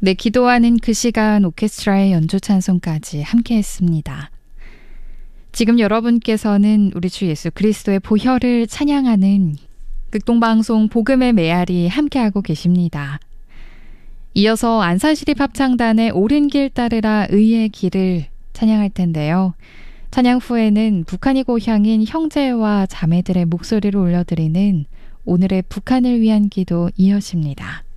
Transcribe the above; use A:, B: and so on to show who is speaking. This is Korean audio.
A: 네, 기도하는 그 시간 오케스트라의 연주 찬송까지 함께 했습니다. 지금 여러분께서는 우리 주 예수 그리스도의 보혈을 찬양하는 극동방송 복음의 메아리 함께하고 계십니다. 이어서 안산시립합창단의 옳은 길 따르라 의의 길을 찬양할 텐데요. 찬양 후에는 북한이 고향인 형제와 자매들의 목소리를 올려드리는 오늘의 북한을 위한 기도 이어집니다.